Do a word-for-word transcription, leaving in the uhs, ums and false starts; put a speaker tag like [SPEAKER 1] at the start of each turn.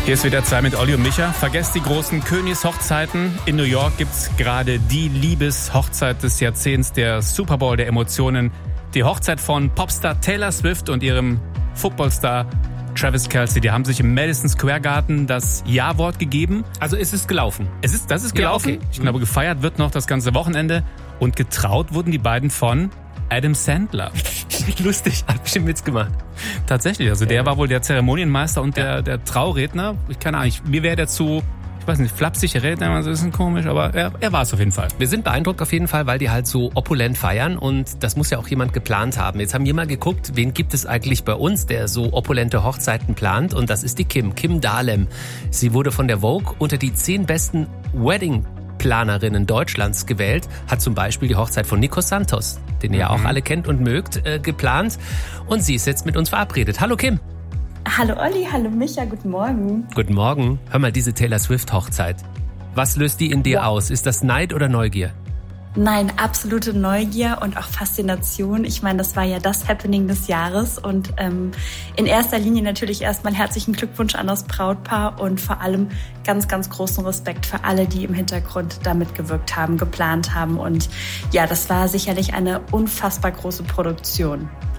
[SPEAKER 1] Hier ist wieder zwei mit Olli und Micha. Vergesst die großen Königshochzeiten. In New York gibt's gerade die Liebeshochzeit des Jahrzehnts, der Super Bowl der Emotionen. Die Hochzeit von Popstar Taylor Swift und ihrem Footballstar Travis Kelce. Die haben sich im Madison Square Garden das Ja-Wort gegeben.
[SPEAKER 2] Also ist es gelaufen?
[SPEAKER 1] Es ist, das ist gelaufen.
[SPEAKER 2] Ja, okay.
[SPEAKER 1] Ich glaube, gefeiert wird noch das ganze Wochenende. Und getraut wurden die beiden von Adam Sandler.
[SPEAKER 2] Lustig, hat bestimmt mitgemacht.
[SPEAKER 1] Tatsächlich, also der
[SPEAKER 2] Ja.
[SPEAKER 1] war wohl der Zeremonienmeister und der,
[SPEAKER 2] Ja.
[SPEAKER 1] der Trauredner. Ich keine Ahnung, ich, mir wäre der zu, ich weiß nicht, flapsig Redner, also ist ein bisschen komisch, aber er, er war es auf jeden Fall.
[SPEAKER 2] Wir sind beeindruckt auf jeden Fall, weil die halt so opulent feiern und das muss ja auch jemand geplant haben. Jetzt haben wir mal geguckt, wen gibt es eigentlich bei uns, der so opulente Hochzeiten plant, und das ist die Kim, Kim Dahlem. Sie wurde von der Vogue unter die zehn besten Wedding Planerinnen Deutschlands gewählt, hat zum Beispiel die Hochzeit von Nico Santos, den ihr ja auch alle kennt und mögt, äh, geplant, und sie ist jetzt mit uns verabredet. Hallo Kim.
[SPEAKER 3] Hallo Olli, hallo Micha, guten Morgen.
[SPEAKER 2] Guten Morgen. Hör mal, diese Taylor Swift Hochzeit. Was löst die in dir
[SPEAKER 3] Ja.
[SPEAKER 2] aus? Ist das Neid oder Neugier?
[SPEAKER 3] Nein, absolute Neugier und auch Faszination. Ich meine, das war ja das Happening des Jahres und ähm, in erster Linie natürlich erstmal herzlichen Glückwunsch an das Brautpaar und vor allem ganz, ganz großen Respekt für alle, die im Hintergrund da mitgewirkt haben, geplant haben, und ja, das war sicherlich eine unfassbar große Produktion.